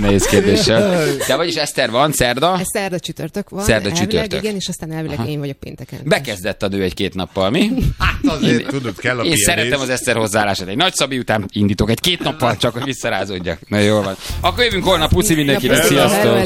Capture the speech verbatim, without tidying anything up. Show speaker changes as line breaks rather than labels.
nehéz kérdéssel. De vagyis Eszter van, szerda?
Ez szerda csütörtök van.
Szerda
elvileg,
csütörtök.
Igen, és aztán elvileg Aha. én vagyok pénteken.
Bekezdett a nő egy-két nappal, mi?
Hát azért, én, tudod, kell a
Én
pihenés.
szeretem az Eszter hozzáállását. Egy nagy Szabi után indítok egy-két nappal, csak hogy visszarázódjak. Na jól van. Akkor jövünk holnap, puszi mindenkinek, sziasztok!